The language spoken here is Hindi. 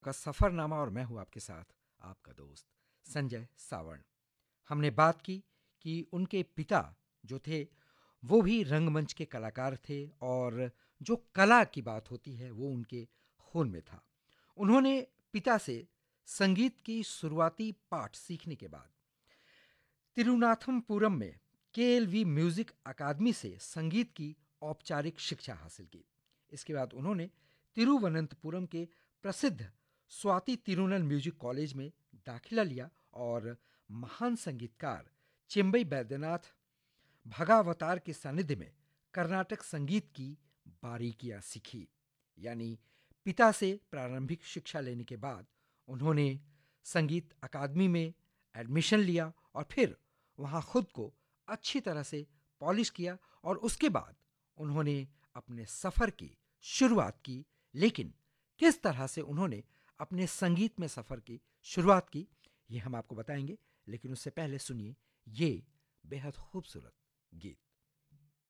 का सफ़रनामा और मैं हूँ आपके साथ आपका दोस्त संजय सावर्ण। हमने बात की कि उनके पिता जो थे वो भी रंगमंच के कलाकार थे और जो कला की बात होती है वो उनके खून में था। उन्होंने पिता से संगीत की शुरुआती पाठ सीखने के बाद तिरुनाथमपुरम में केएलवी म्यूजिक अकादमी से संगीत की औपचारिक शिक्षा हासिल की। इसके बाद उन्होंने तिरुवनंतपुरम के प्रसिद्ध स्वाति तिरुनल म्यूजिक कॉलेज में दाखिला लिया और महान संगीतकार चिंबई बैद्यनाथ भगावतार के सानिध्य में कर्नाटक संगीत की बारीकियां सीखी। यानी पिता से प्रारंभिक शिक्षा लेने के बाद उन्होंने संगीत अकादमी में एडमिशन लिया और फिर वहाँ खुद को अच्छी तरह से पॉलिश किया और उसके बाद उन्होंने अपने सफ़र की शुरुआत की। लेकिन किस तरह से उन्होंने अपने संगीत में सफ़र की शुरुआत की ये हम आपको बताएंगे, लेकिन उससे पहले सुनिए ये बेहद खूबसूरत गीत।